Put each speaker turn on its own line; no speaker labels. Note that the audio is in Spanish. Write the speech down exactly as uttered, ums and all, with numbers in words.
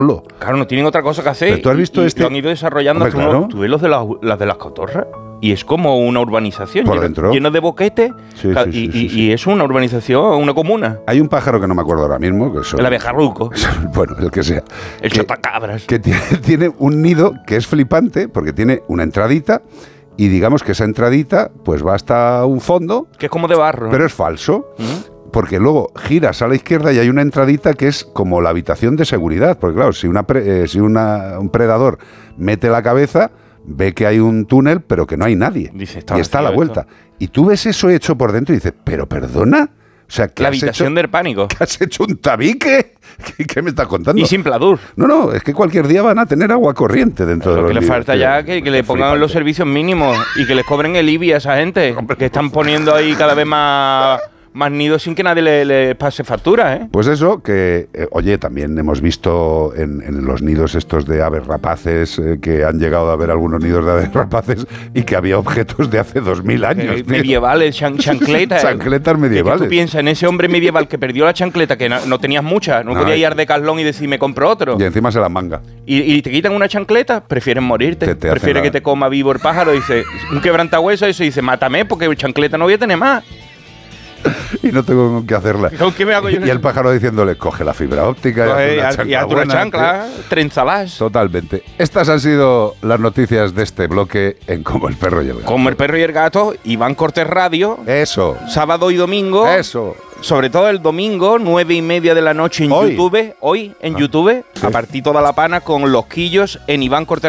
Claro, no tienen otra cosa que hacer.
Pero tú has visto
y,
este...
y lo han ido desarrollando.
Hombre, claro.
Tú ves los de las, las de las cotorras y es como una urbanización
por
lleno,
dentro.
lleno de boquetes
sí,
y,
sí, sí,
y,
sí, sí.
y es una urbanización, una comuna.
Hay un pájaro que no me acuerdo ahora mismo. Que son,
el abejarruco.
Bueno, el que sea.
El
que,
chotacabras.
Que tiene, tiene un nido que es flipante porque tiene una entradita y digamos que esa entradita pues va hasta un fondo.
Que es como de barro.
Pero es falso.
¿Mm?
Porque luego giras a la izquierda y hay una entradita que es como la habitación de seguridad. Porque claro, si, una pre, eh, si una, un predador mete la cabeza, ve que hay un túnel, pero que no hay nadie.
Dice, está
y está a la
esto.
vuelta. Y tú ves eso hecho por dentro y dices, ¿pero perdona? O sea, ¿qué
la
has
habitación
hecho?
del pánico.
¿Que has hecho un tabique? ¿Qué, qué me estás contando?
Y sin pladur.
No, no, es que cualquier día van a tener agua corriente dentro
Pero
de los
que le
nidos,
falta
tío.
ya que, que le
Es
pongan
flipante.
los servicios mínimos y que les cobren el I B I a esa gente que están poniendo ahí cada vez más, más nidos sin que nadie le, le pase factura, ¿eh?
Pues eso, que, eh, oye, también hemos visto en, en los nidos estos de aves rapaces, eh, que han llegado a ver algunos nidos de aves rapaces y que había objetos de hace dos mil años.
Eh, medievales, chan, chancletas.
Chancletas medievales.
Es que tú piensas en ese hombre medieval que perdió la chancleta, que no, no tenías muchas, no,
No,
podía
es-
ir al Decathlon y decir, me compro otro.
Y encima se la manga.
Y, y te quitan una chancleta, prefieren morirte.
Te- te
Prefiere
hacen
que
la-
te coma vivo el pájaro. Dice, un quebrantahueso, eso dice, mátame porque chancleta no voy a tener más.
Y no tengo con qué hacerla.
¿Con qué me hago yo?
Y el pájaro diciéndole, coge la fibra óptica
Coge
y
y
haz
haz- y haz una
buena,
chancla,
que-
trenzalás.
Totalmente. Estas han sido las noticias de este bloque en Como el perro y el gato.
Como el perro y el gato, Iván Cortés Radio,
Eso,
sábado y domingo.
eso.
Sobre todo el domingo, nueve y media de la noche en
Hoy.
YouTube. Hoy en
Ah,
YouTube,
sí.
a partir toda la pana con los quillos en Iván Cortés